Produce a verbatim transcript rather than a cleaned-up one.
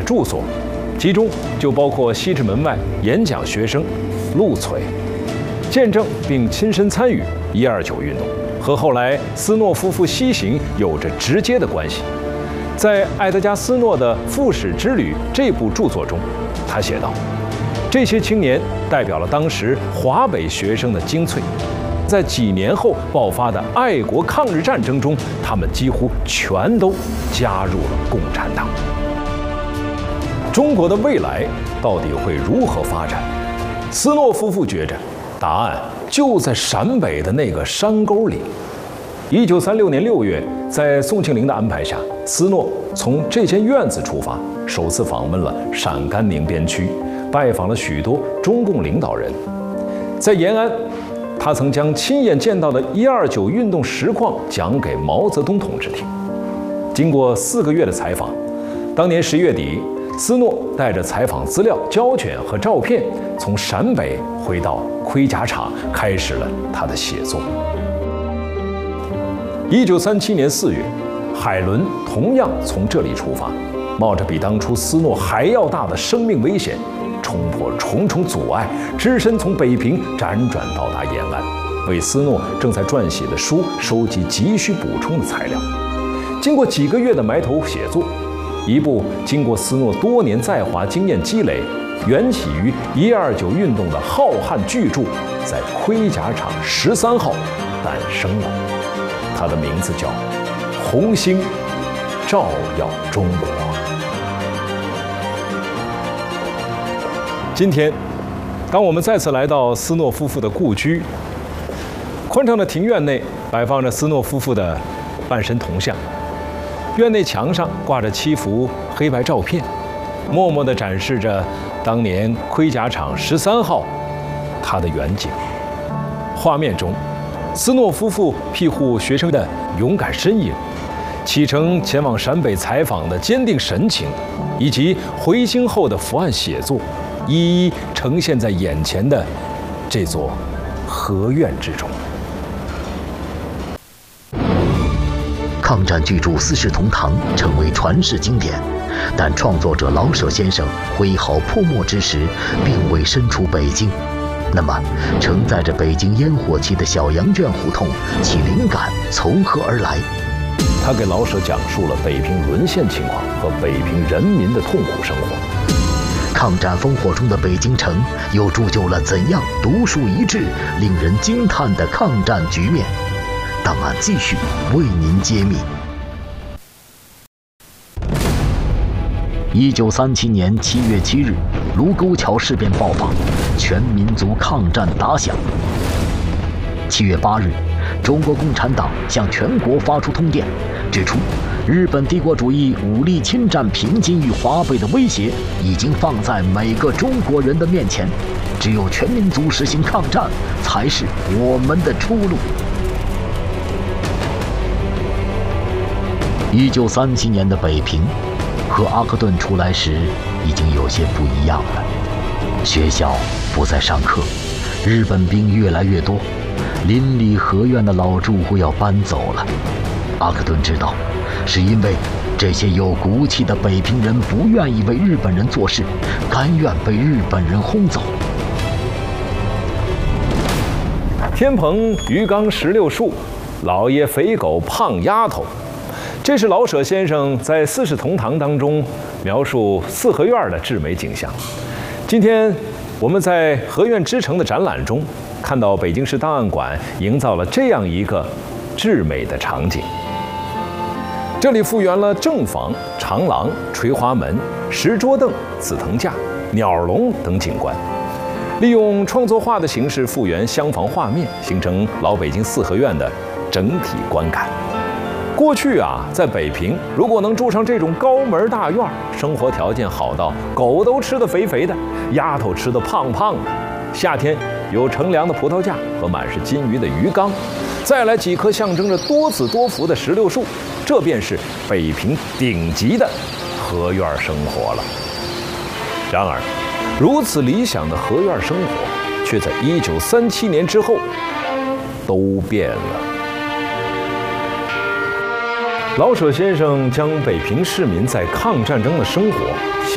住所，其中就包括西直门外演讲学生陆璀，见证并亲身参与一二九运动，和后来斯诺夫妇西行有着直接的关系。在埃德加·斯诺的《复始之旅》这部著作中，他写道：“这些青年代表了当时华北学生的精粹，在几年后爆发的爱国抗日战争中，他们几乎全都加入了共产党。”中国的未来到底会如何发展？斯诺夫妇觉着，答案就在陕北的那个山沟里。一九三六年六月，在宋庆龄的安排下，斯诺从这间院子出发，首次访问了陕甘宁边区，拜访了许多中共领导人。在延安，他曾将亲眼见到的一二九运动实况讲给毛泽东同志听。经过四个月的采访，当年十月底，斯诺带着采访资料、胶卷和照片，从陕北回到盔甲厂，开始了他的写作。一九三七年四月，海伦同样从这里出发，冒着比当初斯诺还要大的生命危险，冲破重重阻碍，只身从北平辗转到达延安，为斯诺正在撰写的书收集急需补充的材料。经过几个月的埋头写作，一部经过斯诺多年在华经验积累、缘起于一二九运动的浩瀚巨著，在盔甲厂十三号诞生了。它的名字叫《红星照耀中国》。今天，当我们再次来到斯诺夫妇的故居，宽敞的庭院内摆放着斯诺夫妇的半身铜像，院内墙上挂着七幅黑白照片，默默地展示着当年盔甲厂十三号它的远景。画面中，斯诺夫妇庇护学生的勇敢身影，启程前往陕北采访的坚定神情，以及回京后的伏案写作，一一呈现在眼前的这座合院之中。 抗战巨著《四世同堂》成为传世经典，但创作者老舍先生挥毫泼墨之时，并未身处北京。那么，承载着北京烟火气的小羊圈胡同，其灵感从何而来？ 他给老舍讲述了北平沦陷情况和北平人民的痛苦生活。 抗战烽火中的北京城，又铸就了怎样独树一帜、令人惊叹的抗战局面？档案继续为您揭秘。一九三七年七月七日，卢沟桥事变爆发，全民族抗战打响。七月八日，中国共产党向全国发出通电，指出日本帝国主义武力侵占平津与华北的威胁已经放在每个中国人的面前，只有全民族实行抗战，才是我们的出路。一九三七年的北平，和阿克顿出来时已经有些不一样了。学校不再上课，日本兵越来越多，邻里合院的老住户要搬走了。阿克顿知道，是因为这些有骨气的北平人不愿意为日本人做事，甘愿被日本人轰走。 天棚鱼缸石榴树，老爷肥狗胖丫头。这是老舍先生在《四世同堂》当中描述四合院的至美景象。今天我们在合院之城的展览中，看到北京市档案馆营造了这样一个至美的场景。这里复原了正房、长廊、垂花门、石桌凳、紫藤架、鸟笼等景观，利用创作画的形式复原厢房画面，形成老北京四合院的整体观感。过去啊，在北平，如果能住上这种高门大院，生活条件好到狗都吃得肥肥的，丫头吃得胖胖的。夏天有乘凉的葡萄架和满是金鱼的鱼缸，再来几棵象征着多子多福的石榴树，这便是北平顶级的合院生活了。然而，如此理想的合院生活，却在一九三七年之后都变了。老舍先生将北平市民在抗战中的生活